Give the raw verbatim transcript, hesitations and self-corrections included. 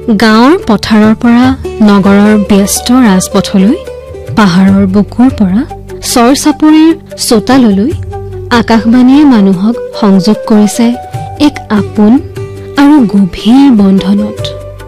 গাঁৱৰ পথাৰৰ পৰা নগৰৰ ব্যস্ত ৰাজপথলৈ পাহাৰৰ বুকুৰ পৰা চৰ চাপৰিৰ চোতাললৈ আকাশবাণীয়ে মানুহক সংযোগ কৰিছে এক আপোন আৰু গভীৰ বন্ধনত।